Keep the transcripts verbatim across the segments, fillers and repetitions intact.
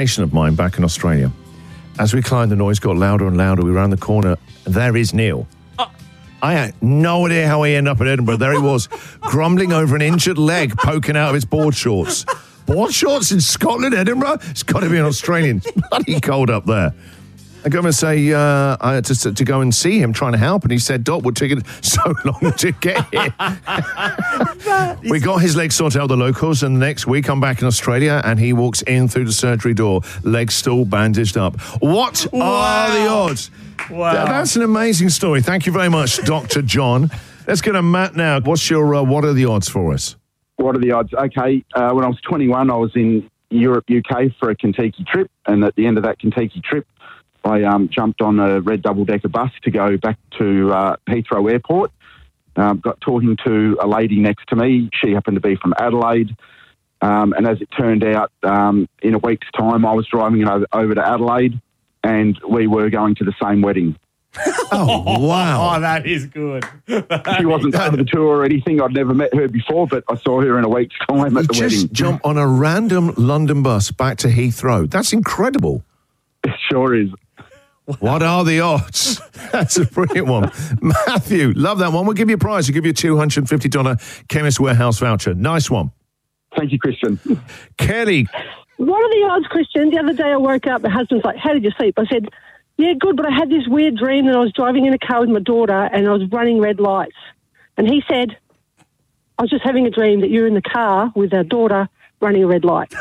of mine back in Australia. As we climbed, the noise got louder and louder. We round the corner. There is Neil. I had no idea how he ended up in Edinburgh. There he was, grumbling over an injured leg poking out of his board shorts. Board shorts in Scotland, Edinburgh? It's got to be an Australian. It's bloody cold up there. I go and say, uh, I had to, to go and see him trying to help, and he said, Doc, what took it so long to get here? We got his leg sorted out with the locals, and the next week I'm back in Australia, and he walks in through the surgery door, leg still bandaged up. What wow. are the odds? Wow. Th- that's an amazing story. Thank you very much, Doctor John. Let's get a Matt now. What's your, uh, what are the odds for us? What are the odds? Okay, uh, when I was twenty-one, I was in Europe, U K for a Kentucky trip, and at the end of that Kentucky trip, I um, jumped on a red double-decker bus to go back to uh, Heathrow Airport. Um, got talking to a lady next to me. She happened to be from Adelaide. Um, and as it turned out, um, in a week's time, I was driving over, over to Adelaide, and we were going to the same wedding. Oh, wow. Oh, that is good. She wasn't part of the tour or anything. I'd never met her before, but I saw her in a week's time at you the just wedding. Jump on a random London bus back to Heathrow. That's incredible. It sure is. What are the odds? That's a brilliant one. Matthew, love that one. We'll give you a prize. We'll give you a two hundred fifty dollars Chemist Warehouse voucher. Nice one. Thank you, Christian. Kelly. What are the odds, Christian? The other day I woke up, my husband's like, how did you sleep? I said, yeah, good, but I had this weird dream that I was driving in a car with my daughter and I was running red lights. And he said, I was just having a dream that you're in the car with our daughter running a red light.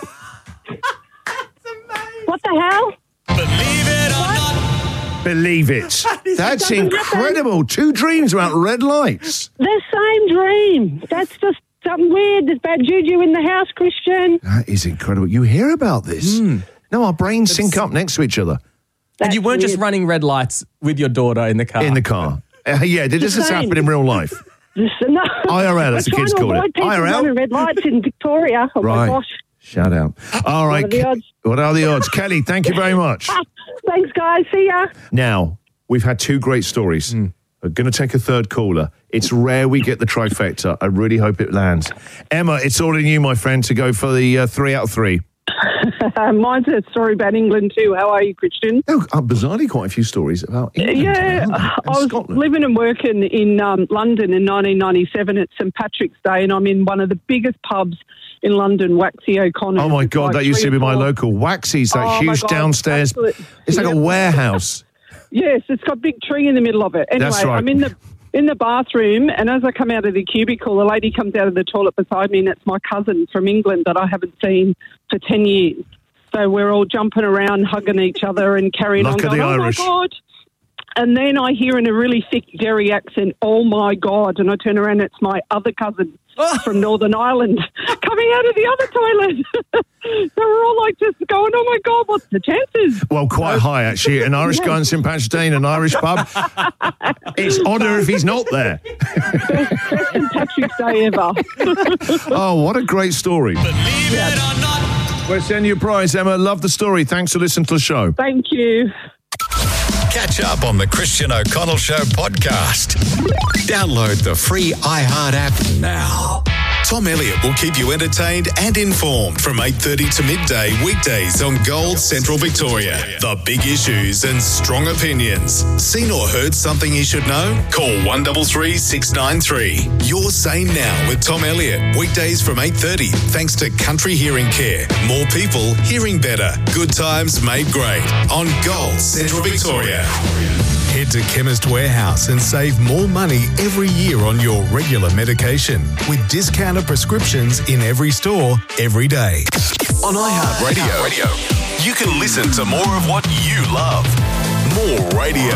What the hell? Believe it or not. Believe it. That's incredible. Two dreams about red lights. The same dream. That's just something weird. There's bad juju in the house, Christian. That is incredible. You hear about this? Mm. No, our brains sync up next to each other. That's and you weren't weird. just running red lights with your daughter in the car? In the car. Uh, yeah, did this just happen in real life? No. I R L, as the kids call it. I R L? Running red lights in Victoria. Oh, right. my gosh. Shout out. All right. What are the odds? What are the odds? Kelly, thank you very much. Thanks, guys. See ya. Now, we've had two great stories. Mm. We're going to take a third caller. It's rare we get the trifecta. I really hope it lands. Emma, it's all in you, my friend, to go for the uh, three out of three. Mine's a story about England too. How are you, Christian? Oh, uh, bizarrely quite a few stories about England. Yeah, and I was Scotland. living and working in um, London in nineteen ninety-seven at Saint Patrick's Day, and I'm in one of the biggest pubs in London, Waxy O'Connor. Oh, my God, like that used to be my four. local. Waxy's, that oh huge God, downstairs. absolutely. It's like yep. a warehouse. Yes, it's got a big tree in the middle of it. Anyway, That's right. I'm in the in the bathroom, and as I come out of the cubicle, a lady comes out of the toilet beside me, and it's my cousin from England that I haven't seen for ten years. So we're all jumping around, hugging each other and carrying Luck on, of going, the oh, Irish. my God. And then I hear in a really thick Derry accent, oh, my God. And I turn around, it's my other cousin from Northern Ireland coming out of the other toilet. So we're all like just going, oh, my God, what's the chances? Well, quite so, high, actually. An Irish guy in Saint Patrick's Day in an Irish pub. It's odder if he's not there. Best Saint Patrick's Day ever. Oh, what a great story. Believe it or not. We'll send you a prize, Emma. Love the story. Thanks for listening to the show. Thank you. Catch up on the Christian O'Connell Show podcast. Download the free iHeart app now. Tom Elliott will keep you entertained and informed from eight thirty to midday weekdays on Gold Central Victoria. The big issues and strong opinions. Seen or heard something you should know? Call one three three, six nine three. You're Sane Now with Tom Elliott. Weekdays from eight thirty thanks to Country Hearing Care. More people hearing better. Good times made great on Gold Central Victoria. Head to Chemist Warehouse and save more money every year on your regular medication with discounted prescriptions in every store, every day. On iHeart Radio, you can listen to more of what you love. More radio.